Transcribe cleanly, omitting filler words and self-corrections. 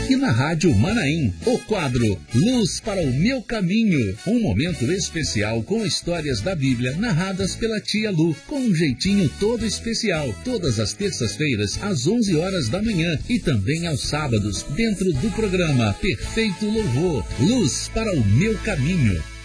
E na Rádio Manaim, o quadro Luz para o Meu Caminho. Um momento especial com histórias da Bíblia narradas pela tia Lu, com um jeitinho todo especial. Todas as terças-feiras, às 11 horas da manhã e também aos sábados, dentro do programa Perfeito Louvor. Luz para o Meu Caminho.